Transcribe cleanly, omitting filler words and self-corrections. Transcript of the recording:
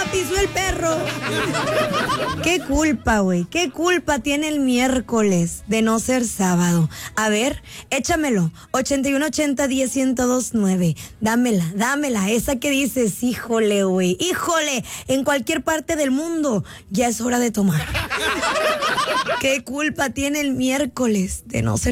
pisó el perro. ¿Qué culpa, güey? ¿Qué culpa tiene el miércoles de no ser sábado? A ver, échamelo. 8180-10-1029. Dámela. Esa que dices, híjole, güey. Híjole, en cualquier parte del mundo ya es hora de tomar. ¿Qué culpa tiene el miércoles de no ser